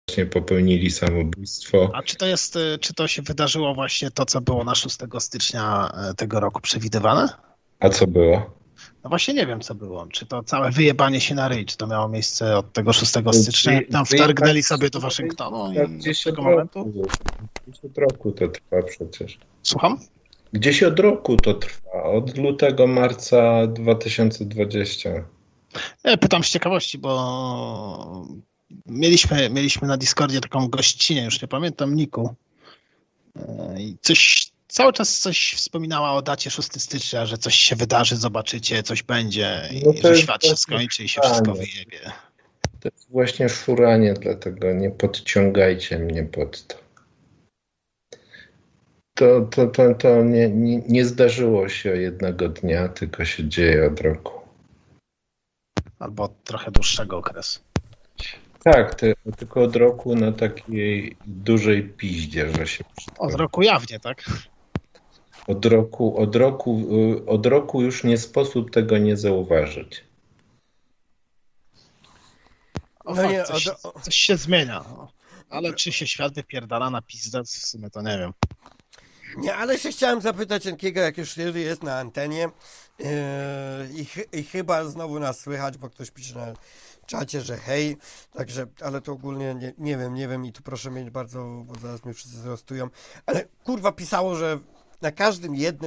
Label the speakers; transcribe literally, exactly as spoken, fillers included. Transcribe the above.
Speaker 1: popełnili samobójstwo.
Speaker 2: A czy to jest, czy to się wydarzyło właśnie to, co było na szóstego stycznia tego roku przewidywane?
Speaker 1: A co było?
Speaker 2: No właśnie nie wiem, co było. Czy to całe wyjebanie się na ryj, czy to miało miejsce od tego szóstego stycznia, jak tam wtargnęli sobie do Waszyngtonu i
Speaker 1: Gdzieś
Speaker 2: od tego
Speaker 1: od
Speaker 2: momentu?
Speaker 1: roku, gdzieś od roku to trwa przecież.
Speaker 2: Słucham?
Speaker 1: Gdzieś od roku to trwa, od lutego, marca dwa tysiące dwudziestego.
Speaker 2: Ja pytam z ciekawości, bo mieliśmy, mieliśmy na Discordzie taką gościnę, już nie pamiętam niku. I coś, cały czas coś wspominała o dacie szóstego stycznia, że coś się wydarzy, zobaczycie, coś będzie i
Speaker 1: No to
Speaker 2: że
Speaker 1: jest
Speaker 2: świat się
Speaker 1: właśnie
Speaker 2: skończy i się wszystko
Speaker 1: szuranie.
Speaker 2: wyjebie.
Speaker 1: To jest właśnie szuranie, dlatego nie podciągajcie mnie pod to. To, to, to, to nie, nie, nie zdarzyło się jednego dnia, tylko się dzieje od roku.
Speaker 2: Albo od trochę dłuższego okresu.
Speaker 1: Tak, ty, tylko od roku na takiej dużej piździe, że się wszystko...
Speaker 2: Od roku jawnie, tak?
Speaker 1: Od roku, od roku, od roku już nie sposób tego nie zauważyć.
Speaker 2: O,
Speaker 3: No
Speaker 2: fakt,
Speaker 3: nie,
Speaker 2: coś,
Speaker 3: od-
Speaker 2: coś się zmienia. No. Ale czy się świat wypierdala na pizdę, w sumie to nie wiem.
Speaker 3: Nie, ale się chciałem zapytać Enkiego, jak już jest na antenie yy, i, chy- i chyba znowu nas słychać, bo ktoś pisze na czacie, że hej, także, ale to ogólnie nie, nie wiem, nie wiem i tu proszę mieć bardzo, bo zaraz mnie wszyscy zrostują, ale kurwa pisało, że na każdym jednym